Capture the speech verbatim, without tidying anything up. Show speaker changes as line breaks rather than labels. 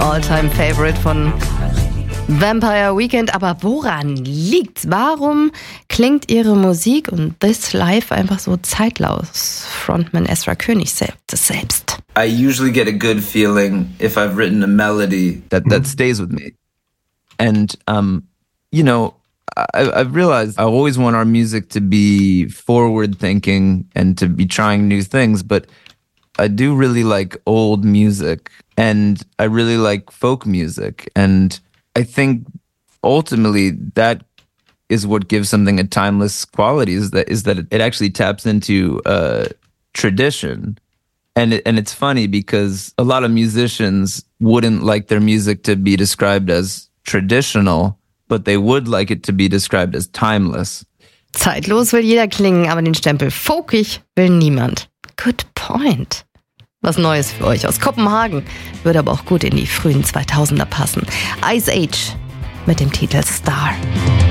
All-Time-Favorite von Vampire Weekend. Aber woran liegt's? Warum klingt ihre Musik und This Life einfach so zeitlos? Frontman Ezra König sagt es selbst.
I usually get a good feeling if I've written a melody
that that stays with me. And um, you know, I, I've realized I always want our music to be forward-thinking and to be trying new things, but I do really like old music, and I really like folk music, and I think ultimately that is what gives something a timeless quality, is that is that it actually taps into uh, tradition. And it, and it's funny because a lot of musicians wouldn't like their music to be described as traditional, but they would like it to be described as timeless.
Zeitlos will jeder klingen, aber den Stempel folkig will niemand. Good point. Was Neues für euch aus Kopenhagen, würde aber auch gut in die frühen zweitausender passen. Ice Age mit dem Titel Star.